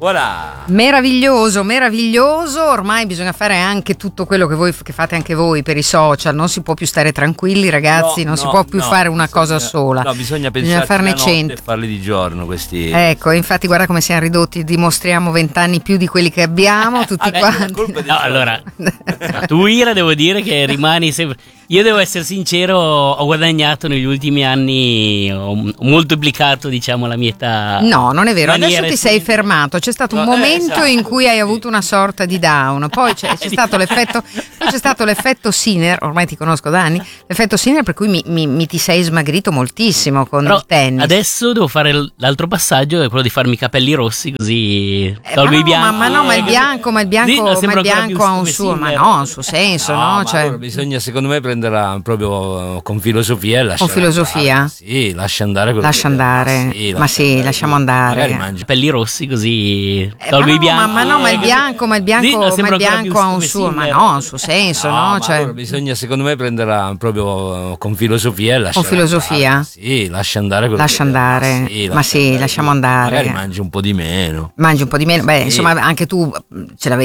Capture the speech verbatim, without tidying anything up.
Voilà. Meraviglioso, meraviglioso. Ormai bisogna fare anche tutto quello che voi che fate anche voi per i social. Non si può più stare tranquilli, ragazzi. No, non no, si può più no, fare una bisogna, cosa sola. No, bisogna pensare bisogna farne cento e farli di giorno questi. Ecco, infatti guarda come siamo ridotti, dimostriamo vent'anni più di quelli che abbiamo tutti Vabbè, quanti. No, allora, tu Ira devo dire che rimani sempre. Io devo essere sincero, ho guadagnato negli ultimi anni, ho molto duplicato, diciamo, la mia età. No, non è vero, adesso maniere ti sei simili. fermato, c'è stato un No, eh, momento esatto, in cui hai sì. avuto una sorta di down, poi c'è, c'è stato l'effetto poi c'è stato l'effetto Sinner, ormai ti conosco da anni, l'effetto Sinner per cui mi, mi, mi ti sei smagrito moltissimo con Però il tennis. adesso devo fare l'altro passaggio, che è quello di farmi i capelli rossi, così Eh, tolgo ma, i no, bianchi. ma, ma no, ma il bianco, ma il bianco, Sì, no, ma sembra il ancora più bianco ha un come suo, ma Sinner. no, ha un suo senso, no? ma Cioè, allora bisogna secondo me prenderla proprio con filosofia e lasciare Con filosofia? andare. Sì, lascia andare quello Lascia che- andare. ma sì, Ma sì, lasciamo andare. Magari mangi. Capelli rossi, così Eh, tolgo ma, i no, bianchi. ma, ma no, ma il bianco, ma il bianco, Sì, no, ma il sembra ancora bianco più ha un come suo, ma Sinner. no, ha un suo senso, no? ma Cioè, allora bisogna secondo me prenderla proprio con filosofia e lasciare Con filosofia? andare. Sì, lascia andare quello Lascia che- andare. ma sì, Ma lascia sì, lasciamo andare. Magari mangi un po' di meno. mangi un po' di meno. Beh, Sì. insomma, anche tu ce l'avevi